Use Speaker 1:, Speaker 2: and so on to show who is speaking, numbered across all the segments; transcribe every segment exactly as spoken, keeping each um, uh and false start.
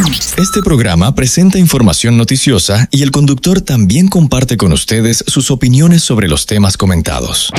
Speaker 1: Este programa presenta información noticiosa y el conductor también comparte con ustedes sus opiniones sobre los temas comentados.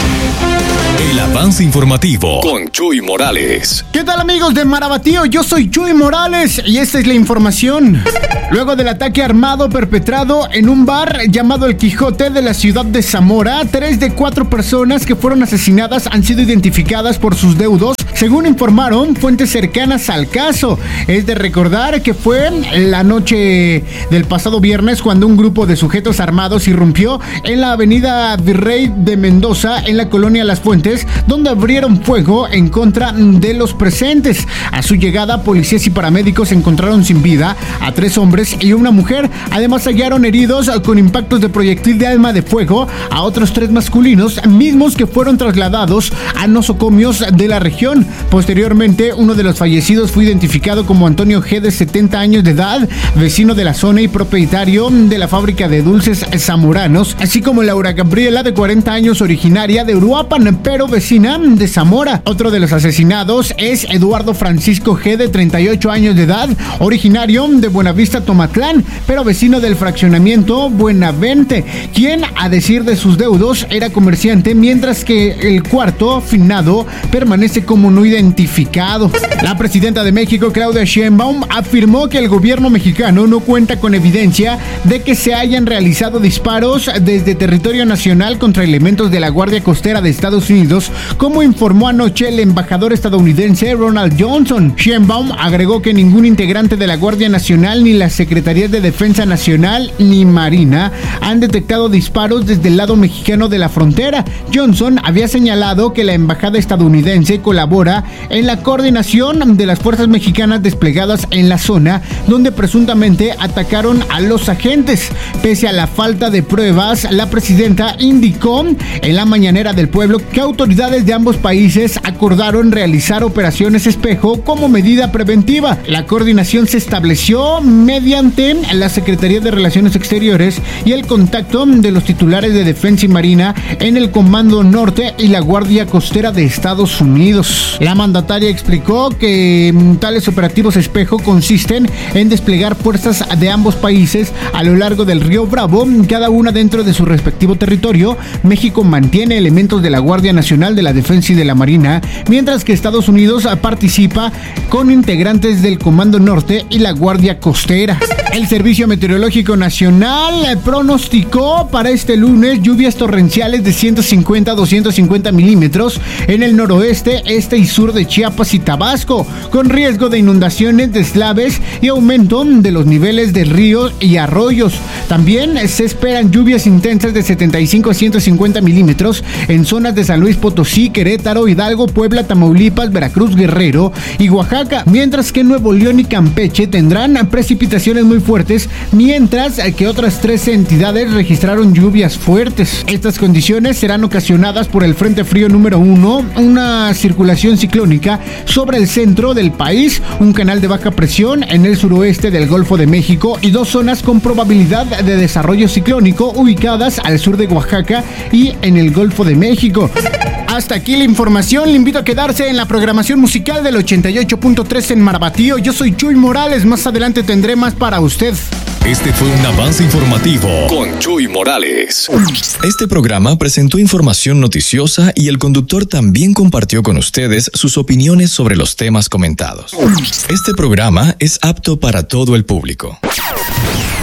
Speaker 1: El avance informativo con Chuy Morales.
Speaker 2: ¿Qué tal, amigos de Marabatío? Yo soy Chuy Morales y esta es la información. Luego del ataque armado perpetrado en un bar llamado El Quijote de la ciudad de Zamora, tres de cuatro personas que fueron asesinadas han sido identificadas por sus deudos, según informaron fuentes cercanas al caso. Es de recordar que fue la noche del pasado viernes cuando un grupo de sujetos armados irrumpió en la avenida Virrey de Mendoza, en la colonia Las Fuentes, donde abrieron fuego en contra de los presentes. A su llegada, policías y paramédicos encontraron sin vida a tres hombres y una mujer. Además, hallaron heridos con impactos de proyectil de arma de fuego a otros tres masculinos, mismos que fueron trasladados a nosocomios de la región. Posteriormente, uno de los fallecidos fue identificado como Antonio G., de setenta años de edad, vecino de la zona y propietario de la fábrica de dulces zamoranos, así como Laura Gabriela, de cuarenta años, originaria de Uruapan, pero vecina de Zamora. Otro de los asesinados es Eduardo Francisco G., de treinta y ocho años de edad, originario de Buenavista, Tomatlán, pero vecino del fraccionamiento Buenavente, quien, a decir de sus deudos, era comerciante, mientras que el cuarto, finado, permanece como no identificado. La presidenta de México, Claudia Sheinbaum, afirmó que el gobierno mexicano no cuenta con evidencia de que se hayan realizado disparos desde territorio nacional contra elementos de la Guardia Costera de Estados Unidos, como informó anoche el embajador estadounidense Ronald Johnson. Sheinbaum agregó que ningún integrante de la Guardia Nacional, ni la Secretaría de Defensa Nacional, ni Marina han detectado disparos desde el lado mexicano de la frontera. Johnson había señalado que la embajada estadounidense colabora en la coordinación de las fuerzas mexicanas desplegadas en la zona donde presuntamente atacaron a los agentes. Pese a la falta de pruebas, la presidenta indicó en la mañanera del pueblo que autoridades de ambos países acordaron realizar operaciones espejo como medida preventiva. La coordinación se estableció mediante la Secretaría de Relaciones Exteriores y el contacto de los titulares de Defensa y Marina en el Comando Norte y la Guardia Costera de Estados Unidos. La mandataria explicó que tales operativos espejo consisten en desplegar fuerzas de ambos países a lo largo del río Bravo, cada una dentro de su respectivo territorio. México mantiene elementos de la Guardia Nacional, de la Defensa y de la Marina, mientras que Estados Unidos participa con integrantes del Comando Norte y la Guardia Costera. El Servicio Meteorológico Nacional pronosticó para este lunes lluvias torrenciales de ciento cincuenta a doscientos cincuenta milímetros en el noroeste, este y sur de Chiapas y Tabasco, con riesgo de inundaciones, deslaves y aumento de los niveles de ríos y arroyos. También se esperan lluvias intensas de setenta y cinco a ciento cincuenta milímetros en zonas de San Luis Potosí, Querétaro, Hidalgo, Puebla, Tamaulipas, Veracruz, Guerrero y Oaxaca, mientras que Nuevo León y Campeche tendrán precipitaciones muy fuertes, mientras que otras tres entidades registraron lluvias fuertes. Estas condiciones serán ocasionadas por el Frente Frío número uno, una circulación ciclónica sobre el centro del país, un canal de baja presión en el suroeste del Golfo de México y dos zonas con probabilidad de desarrollo ciclónico ubicadas al sur de Oaxaca y en el Golfo de México. Hasta aquí la información. Le invito a quedarse en la programación musical del ochenta y ocho punto tres en Marabatío. Yo soy Chuy Morales. Más adelante tendré más para usted.
Speaker 1: Este fue un avance informativo con Chuy Morales. Este programa presentó información noticiosa y el conductor también compartió con ustedes sus opiniones sobre los temas comentados. Este programa es apto para todo el público.